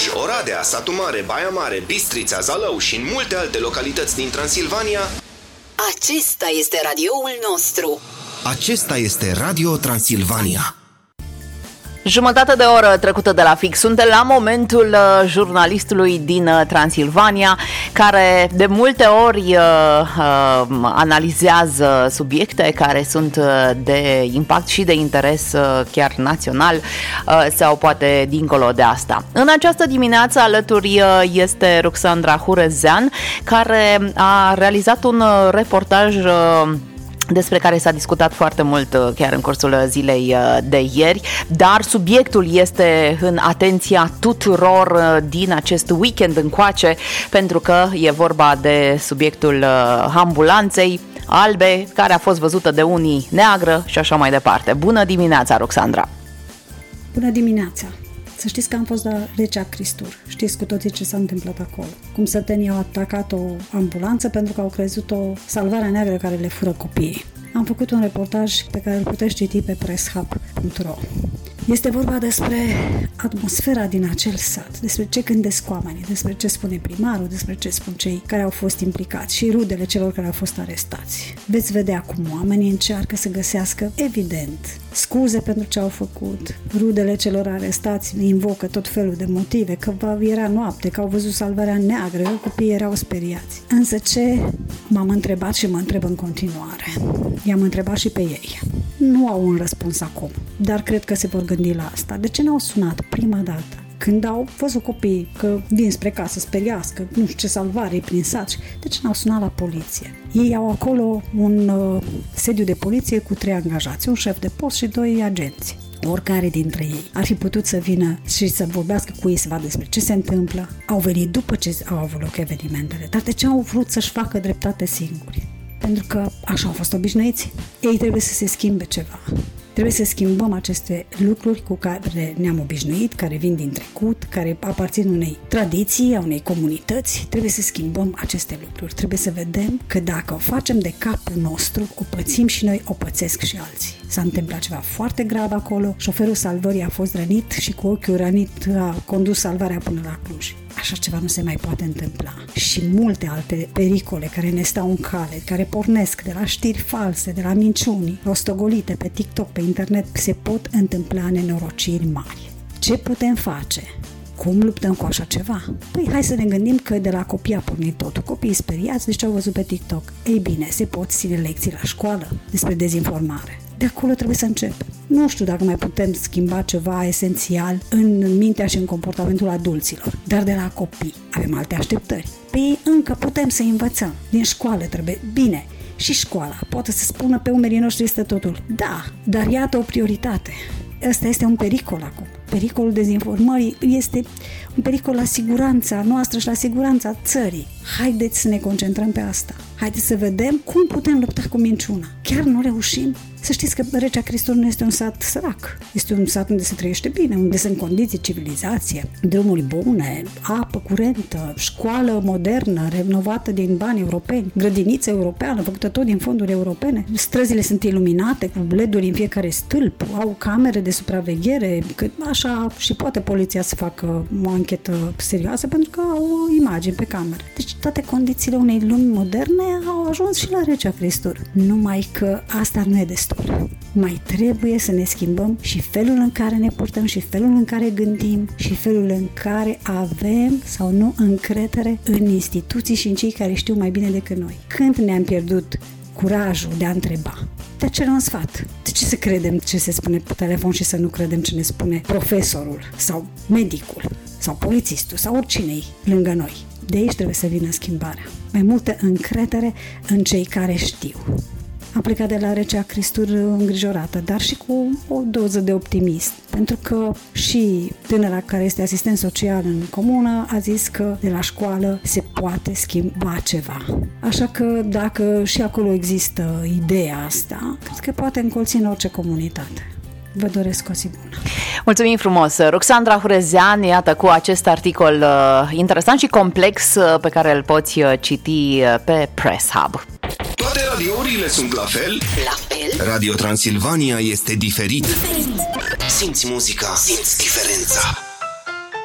Oradea, Satu Mare, Baia Mare, Bistrița, Zalău și în multe alte localități din Transilvania. Acesta este radioul nostru. Acesta este Radio Transilvania. Jumătate de oră trecută de la fix. Suntem la momentul jurnalistului din Transilvania, care de multe ori analizează subiecte care sunt de impact și de interes chiar național sau poate dincolo de asta. În această dimineață alături este Ruxandra Hurezean, care a realizat un reportaj despre care s-a discutat foarte mult chiar în cursul zilei de ieri, dar subiectul este în atenția tuturor din acest weekend încoace, pentru că e vorba de subiectul ambulanței albe, care a fost văzută de unii neagră și așa mai departe. Bună dimineața, Roxandra! Bună dimineața! Să știți că am fost la Recea Cristur. Știți cu toții ce s-a întâmplat acolo. Cum sătenii au atacat o ambulanță pentru că au crezut-o salvarea neagră care le fură copiii. Am făcut un reportaj pe care îl puteți citi pe presshub.ro. Este vorba despre atmosfera din acel sat, despre ce gândesc oamenii, despre ce spune primarul, despre ce spun cei care au fost implicați și rudele celor care au fost arestați. Veți vedea cum oamenii încearcă să găsească, evident, scuze pentru ce au făcut. Rudele celor arestați invocă tot felul de motive, că era noapte, că au văzut salvarea neagră, că copiii erau speriați. Însă ce m-am întrebat și mă întreb în continuare, i-am întrebat și pe ei. Nu au un răspuns acum, dar cred că se vor gândi la asta. De ce n-au sunat prima dată? Când au văzut copiii că vin spre casă, speriască, nu știu ce salvare prin sat, de ce n-au sunat la poliție? Ei au acolo un sediu de poliție cu 3 angajați, un șef de post și 2 agenți. Oricare dintre ei ar fi putut să vină și să vorbească cu ei, să vadă despre ce se întâmplă. Au venit după ce au avut loc evenimentele, dar de ce au vrut să-și facă dreptate singuri? Pentru că așa au fost obișnuiți. Ei trebuie să se schimbe ceva. Trebuie să schimbăm aceste lucruri cu care ne-am obișnuit, care vin din trecut, care aparțin unei tradiții, a unei comunități. Trebuie să schimbăm aceste lucruri. Trebuie să vedem că dacă o facem de capul nostru, o pățim și noi, o pățesc și alții. S-a întâmplat ceva foarte grav acolo. Șoferul salvării a fost rănit și cu ochiul rănit a condus salvarea până la Cluj. Așa ceva nu se mai poate întâmpla. Și multe alte pericole care ne stau în cale, care pornesc de la știri false, de la minciuni rostogolite pe TikTok, pe internet, se pot întâmpla nenorociri mari. Ce putem face? Cum luptăm cu așa ceva? Păi hai să ne gândim că de la copii a pornit totul. Copiii speriați de ce au văzut pe TikTok. Ei bine, se pot ține lecții la școală despre dezinformare. De acolo trebuie să începem. Nu știu dacă mai putem schimba ceva esențial în mintea și în comportamentul adulților, dar de la copii avem alte așteptări. Pe ei încă putem să învățăm. Din școală trebuie. Bine, și școala poate să spună pe umerii noștri este totul. Da, dar iată o prioritate. Ăsta este un pericol acum. Pericolul dezinformării este un pericol la siguranța noastră și la siguranța țării. Haideți să ne concentrăm pe asta. Haideți să vedem cum putem lupta cu minciuna. Chiar nu reușim? Să știți că Recea Cristur nu este un sat sărac. Este un sat unde se trăiește bine, unde sunt condiții, civilizație, drumuri bune, apă curentă, școală modernă, renovată din bani europeni, grădiniță europeană, făcută tot din fonduri europene. Străzile sunt iluminate cu LED-uri în fiecare stâlp, au camere de supraveghere, că așa și poate poliția să facă o anchetă serioasă pentru că au imagini pe cameră. Deci toate condițiile unei lumi moderne au ajuns și la Recea Cristur. Numai că asta nu e destul. Mai trebuie să ne schimbăm și felul în care ne purtăm și felul în care gândim și felul în care avem sau nu încredere în instituții și în cei care știu mai bine decât noi. Când ne-am pierdut curajul de a întreba, de ce luăm sfat? De ce să credem ce se spune pe telefon și să nu credem ce ne spune profesorul sau medicul sau polițistul sau oricine lângă noi? De aici trebuie să vină schimbarea. Mai multă încredere în cei care știu. Am plecat de la Recea Cristur îngrijorată, dar și cu o doză de optimism, pentru că și tânăra care este asistent social în comună a zis că de la școală se poate schimba ceva. Așa că dacă și acolo există ideea asta, cred că poate încolți în orice comunitate. Vă doresc o zi bună. Mulțumim frumos! Ruxandra Hurezean, iată, cu acest articol interesant și complex pe care îl poți citi pe Press Hub. Toate radiourile sunt la fel? La fel? Radio Transilvania este diferit. Simți muzica, simți diferența.